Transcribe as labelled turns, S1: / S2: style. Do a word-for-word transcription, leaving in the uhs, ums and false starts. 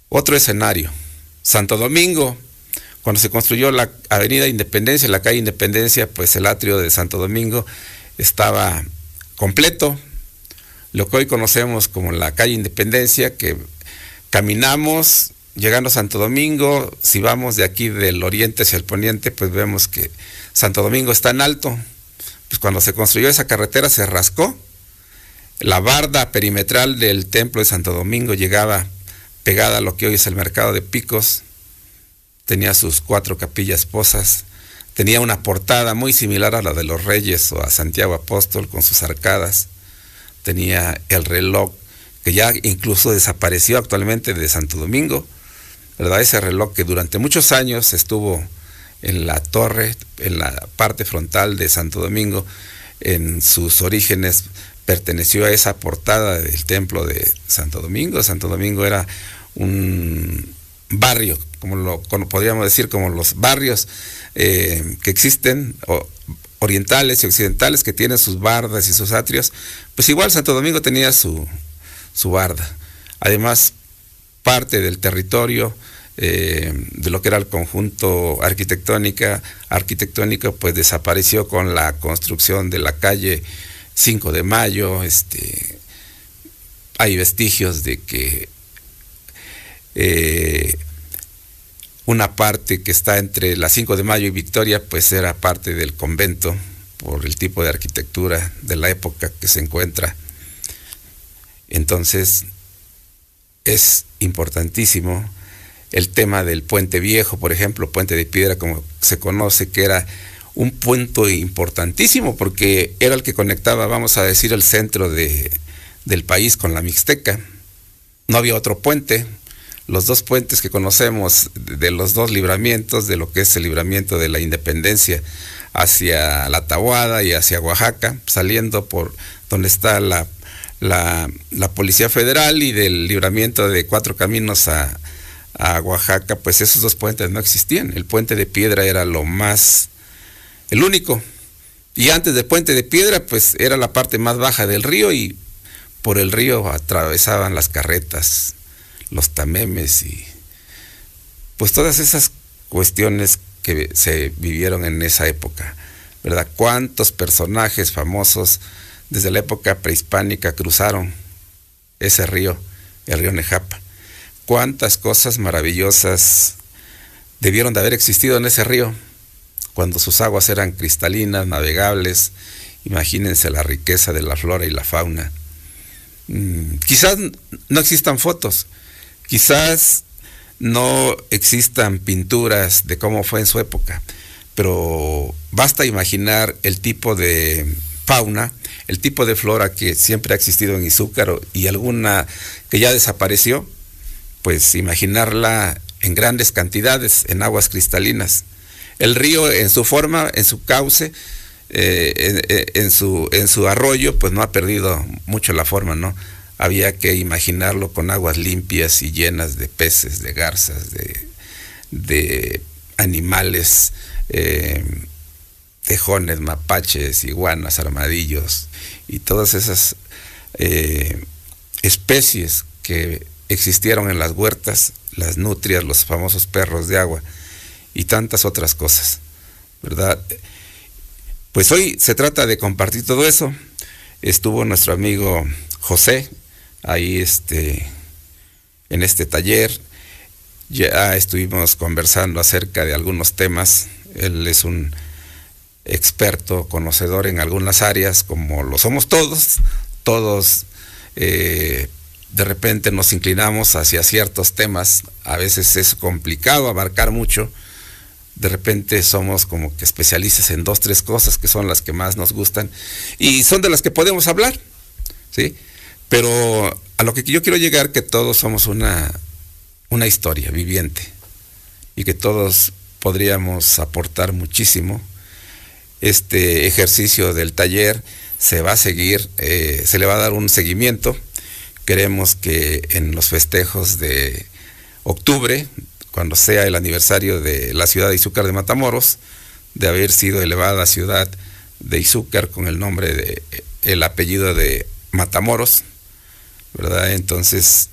S1: Otro escenario, Santo Domingo. Cuando se construyó la Avenida Independencia, la calle Independencia, pues el atrio de Santo Domingo estaba completo, lo que hoy conocemos como la calle Independencia, que caminamos llegando a Santo Domingo. Si vamos de aquí del oriente hacia el poniente, pues vemos que Santo Domingo está en alto. Pues cuando se construyó esa carretera se rascó, la barda perimetral del templo de Santo Domingo llegaba pegada a lo que hoy es el mercado de Picos, tenía sus cuatro capillas posas, tenía una portada muy similar a la de los Reyes o a Santiago Apóstol con sus arcadas, tenía el reloj que ya incluso desapareció actualmente de Santo Domingo, ¿verdad? Ese reloj que durante muchos años estuvo en la torre, en la parte frontal de Santo Domingo, en sus orígenes perteneció a esa portada del templo de Santo Domingo. Santo Domingo era un barrio, como lo como podríamos decir, como los barrios eh, que existen, o, orientales y occidentales, que tienen sus bardas y sus atrios. Pues igual Santo Domingo tenía su, su barda. Además, parte del territorio eh, de lo que era el conjunto arquitectónica, arquitectónico, pues desapareció con la construcción de la calle cinco de mayo. Este, hay vestigios de que eh, una parte que está entre la cinco de mayo y Victoria, pues era parte del convento por el tipo de arquitectura de la época que se encuentra. Entonces, es importantísimo el tema del Puente Viejo, por ejemplo, Puente de Piedra, como se conoce, que era un punto importantísimo porque era el que conectaba, vamos a decir, el centro de, del país con la Mixteca. No había otro puente. Los dos puentes que conocemos de los dos libramientos, de lo que es el libramiento de la Independencia hacia la Tahuada y hacia Oaxaca, saliendo por donde está la, la, la Policía Federal, y del libramiento de Cuatro Caminos a, a Oaxaca, pues esos dos puentes no existían. El Puente de Piedra era lo más, el único. Y antes del Puente de Piedra, pues era la parte más baja del río, y por el río atravesaban las carretas, los tamemes y pues todas esas cuestiones que se vivieron en esa época, ¿verdad? Cuántos personajes famosos desde la época prehispánica cruzaron ese río, el río Nejapa. Cuántas cosas maravillosas debieron de haber existido en ese río cuando sus aguas eran cristalinas, navegables. Imagínense la riqueza de la flora y la fauna. Mm, quizás no existan fotos, quizás no existan pinturas de cómo fue en su época, pero basta imaginar el tipo de fauna, el tipo de flora que siempre ha existido en Izúcar, y alguna que ya desapareció, pues imaginarla en grandes cantidades, en aguas cristalinas. El río en su forma, en su cauce, eh, en, en, su, en su arroyo, pues no ha perdido mucho la forma, ¿no? Había que imaginarlo con aguas limpias y llenas de peces, de garzas, de, de animales, eh, tejones, mapaches, iguanas, armadillos y todas esas eh, especies que existieron en las huertas, las nutrias, los famosos perros de agua y tantas otras cosas, ¿verdad? Pues hoy se trata de compartir todo eso. Estuvo nuestro amigo José ahí este, en este taller. Ya estuvimos conversando acerca de algunos temas. Él es un experto, conocedor en algunas áreas, como lo somos todos. Todos eh, de repente nos inclinamos hacia ciertos temas. A veces es complicado abarcar mucho. De repente somos como que especialistas en dos, tres cosas que son las que más nos gustan y son de las que podemos hablar, ¿sí? Pero a lo que yo quiero llegar, que todos somos una, una historia viviente y que todos podríamos aportar muchísimo. Este ejercicio del taller se va a seguir, eh, se le va a dar un seguimiento. Queremos que en los festejos de octubre, cuando sea el aniversario de la ciudad de Izúcar de Matamoros, de haber sido elevada ciudad de Izúcar con el nombre de, el apellido de Matamoros, ¿verdad? Entonces,